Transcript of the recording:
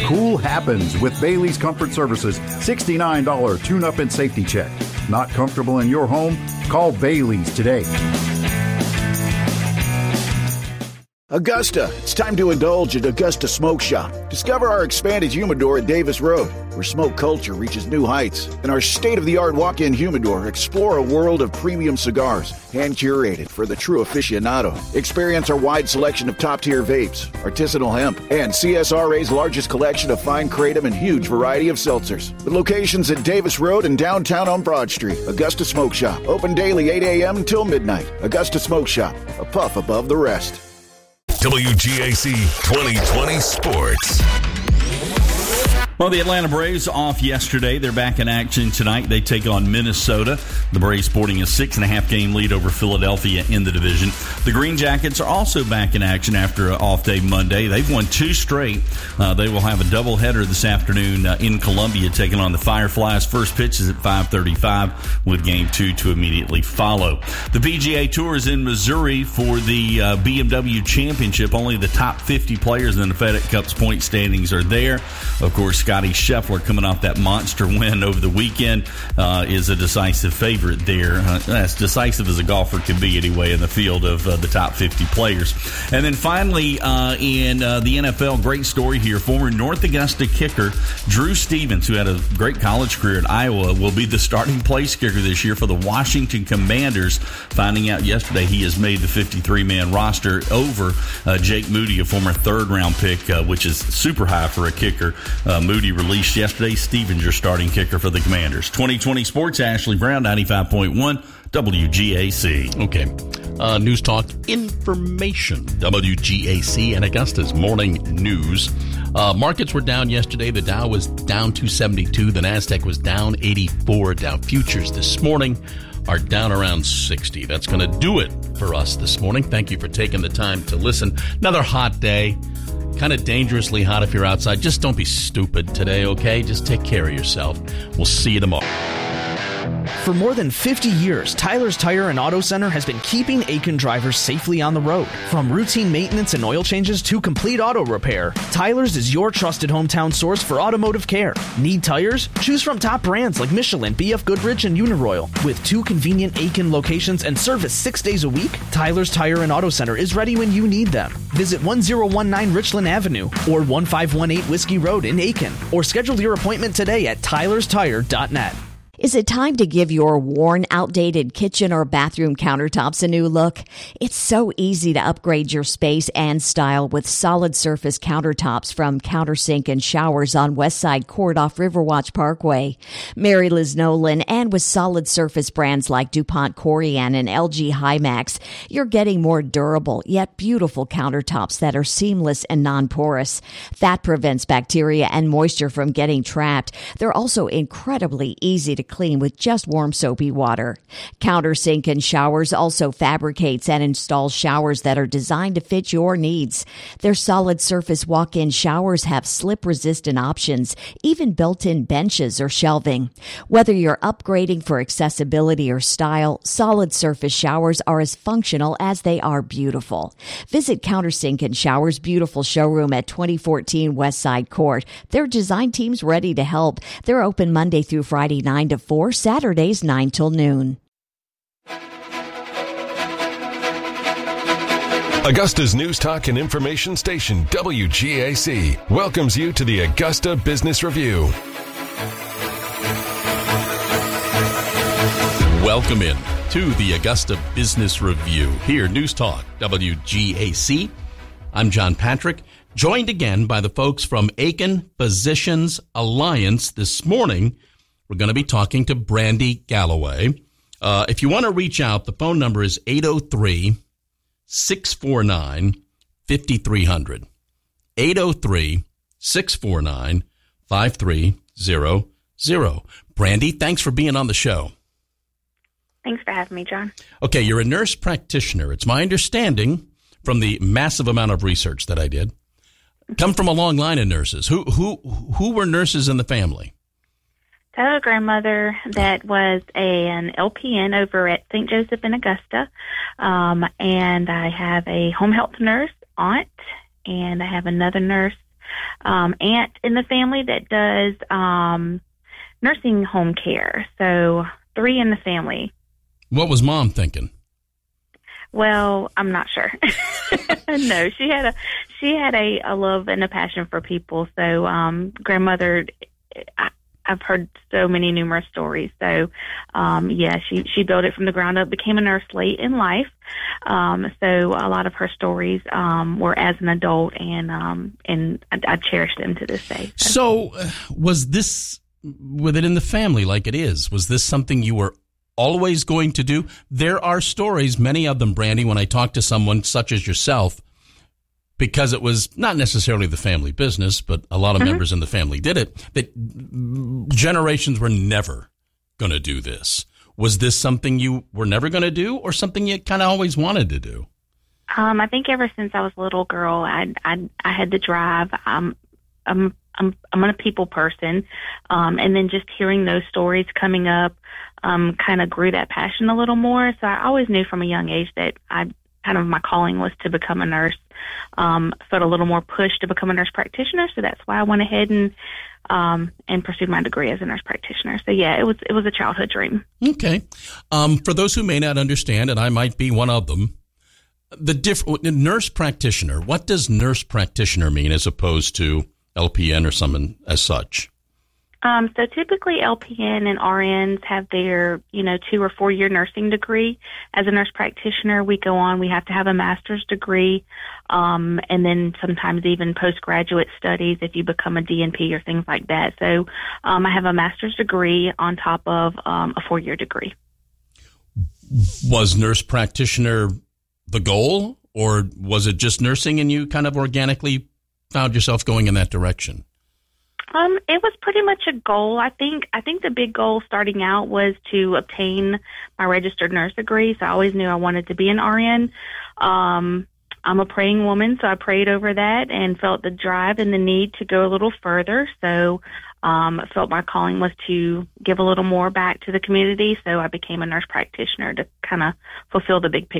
Cool happens with Bailey's Comfort Services $69 tune-up and safety check. Not comfortable in your home? Call Bailey's today. Augusta, it's time to indulge at Augusta Smoke Shop. Discover our expanded humidor at Davis Road, where smoke culture reaches new heights. And our state-of-the-art walk-in humidor, explore a world of premium cigars, hand-curated for the true aficionado. Experience our wide selection of top-tier vapes, artisanal hemp, and CSRA's largest collection of fine kratom and huge variety of seltzers. With locations at Davis Road and downtown on Broad Street, Augusta Smoke Shop. Open daily 8 a.m. until midnight. Augusta Smoke Shop, a puff above the rest. WGAC 2020 Sports. Well, the Atlanta Braves off yesterday. They're back in action tonight. They take on Minnesota. The Braves sporting a 6.5-game lead over Philadelphia in the division. The Green Jackets are also back in action after an off day Monday. They've won 2 straight. They will have a doubleheader this afternoon in Columbia, taking on the Fireflies. First pitch is at 5:35 with Game 2 to immediately follow. The PGA Tour is in Missouri for the BMW Championship. Only the top 50 players in the FedEx Cup's point standings are there. Of course, Scotty Scheffler, coming off that monster win over the weekend, is a decisive favorite there. As decisive as a golfer can be anyway in the field of the top 50 players. And then finally, in the NFL, great story here. Former North Augusta kicker Drew Stevens, who had a great college career at Iowa, will be the starting place kicker this year for the Washington Commanders. Finding out yesterday he has made the 53-man roster over Jake Moody, a former third-round pick, which is super high for a kicker. Moody released yesterday. Stevens, your starting kicker for the Commanders. 2020 Sports, Ashley Brown, 95.1 WGAC. Okay. News Talk Information, WGAC and Augusta's morning news. Markets were down yesterday. The Dow was down 272. The NASDAQ was down 84. Dow futures this morning are down around 60. That's going to do it for us this morning. Thank you for taking the time to listen. Another hot day. Kind of dangerously hot if you're outside. Just don't be stupid today, okay? Just take care of yourself. We'll see you tomorrow. For more than 50 years, Tyler's Tire and Auto Center has been keeping Aiken drivers safely on the road. From routine maintenance and oil changes to complete auto repair, Tyler's is your trusted hometown source for automotive care. Need tires? Choose from top brands like Michelin, BF Goodrich, and Uniroyal. With 2 convenient Aiken locations and service 6 days a week, Tyler's Tire and Auto Center is ready when you need them. Visit 1019 Richland Avenue or 1518 Whiskey Road in Aiken, or schedule your appointment today at tylerstire.net. Is it time to give your worn, outdated kitchen or bathroom countertops a new look? It's so easy to upgrade your space and style with solid surface countertops from Countersink and Showers on Westside Court off Riverwatch Parkway. Mary Liz Nolan, and with solid surface brands like DuPont Corian and LG Hymax, you're getting more durable yet beautiful countertops that are seamless and non-porous. That prevents bacteria and moisture from getting trapped. They're also incredibly easy to clean with just warm soapy water. Countersink and Showers also fabricates and installs showers that are designed to fit your needs. Their solid surface walk-in showers have slip-resistant options, even built-in benches or shelving. Whether you're upgrading for accessibility or style, solid surface showers are as functional as they are beautiful. Visit Countersink and Showers' beautiful showroom at 2014 Westside Court. Their design team's ready to help. They're open Monday through Friday 9 to 4, Saturdays 9 till noon. Augusta's News Talk and Information Station, WGAC, welcomes you to the Augusta Business Review. Welcome in to the Augusta Business Review. Here, News Talk, WGAC. I'm John Patrick, joined again by the folks from Aiken Physicians Alliance. This morning, we're going to be talking to Brandy Galloway. If you want to reach out, the phone number is 803-649-5300. 803-649-5300. Brandy, thanks for being on the show. Thanks for having me, John. Okay, you're a nurse practitioner. It's my understanding from the massive amount of research that I did, come from a long line of nurses. Who were nurses in the family? I had a grandmother that was an LPN over at St. Joseph in Augusta, and I have a home health nurse aunt, and I have another nurse aunt in the family that does nursing home care. So 3 in the family. What was Mom thinking? Well, I'm not sure. No, she had a love and a passion for people. So grandmother, I've heard so many numerous stories. So she built it from the ground up, became a nurse late in life. So a lot of her stories were as an adult, and I cherish them to this day. So was this with it in the family like it is? Was this something you were always going to do? There are stories, many of them, Brandy, when I talk to someone such as yourself, because it was not necessarily the family business, but a lot of members in the family did it, that generations were never going to do this. Was this something you were never going to do, or something you kind of always wanted to do? I think ever since I was a little girl, I had the drive. I'm a people person, and then just hearing those stories coming up kind of grew that passion a little more. So I always knew from a young age that my calling was to become a nurse. Felt a little more push to become a nurse practitioner, so that's why I went ahead and pursued my degree as a nurse practitioner. So yeah, it was a childhood dream. Okay. For those who may not understand, and I might be one of them, nurse practitioner, what does nurse practitioner mean as opposed to LPN or someone as such? So typically LPN and RNs have their, 2 or 4 year nursing degree. As a nurse practitioner, we have to have a master's degree, and then sometimes even postgraduate studies if you become a DNP or things like that. So I have a master's degree on top of a 4-year degree. Was nurse practitioner the goal, or was it just nursing and you kind of organically found yourself going in that direction? It was pretty much a goal. I think the big goal starting out was to obtain my registered nurse degree. So I always knew I wanted to be an RN. I'm a praying woman, so I prayed over that and felt the drive and the need to go a little further. So felt my calling was to give a little more back to the community. So I became a nurse practitioner to kind of fulfill the big picture.